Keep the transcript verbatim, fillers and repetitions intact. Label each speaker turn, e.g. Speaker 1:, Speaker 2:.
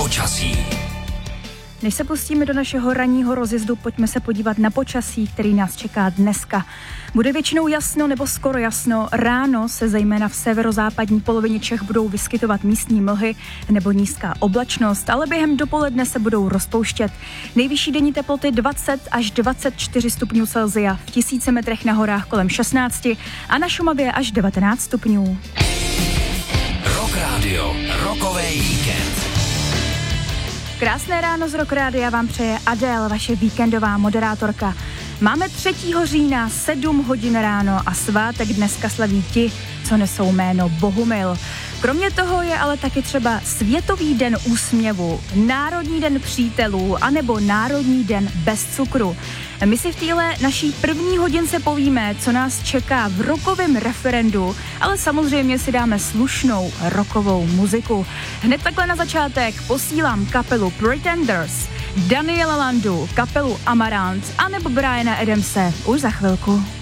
Speaker 1: Počasí.
Speaker 2: Než se pustíme do našeho ranního rozjezdu, pojďme se podívat na počasí, který nás čeká dneska. Bude většinou jasno nebo skoro jasno. Ráno se zejména v severozápadní polovině Čech budou vyskytovat místní mlhy nebo nízká oblačnost, ale během dopoledne se budou rozpouštět. Nejvyšší denní teploty dvacet až dvacet čtyři stupňů Celsia, v tisíci metrech na horách kolem šestnáct a na Šumavě až devatenáct stupňů.
Speaker 1: Rock Radio, rokový víkend.
Speaker 2: Krásné ráno z Rock Rádia vám přeje Adél, vaše víkendová moderátorka. Máme třetího října, sedm hodin ráno a svátek dneska slaví ti, co nesou jméno Bohumil. Kromě toho je ale taky třeba Světový den úsměvu, Národní den přítelů anebo Národní den bez cukru. My si v téhle naší první hodince povíme, co nás čeká v rockovém referendu, ale samozřejmě si dáme slušnou rockovou muziku. Hned takhle na začátek posílám kapelu Pretenders, Daniela Landu, kapelu Amaranth anebo Briana Adamse už za chvilku.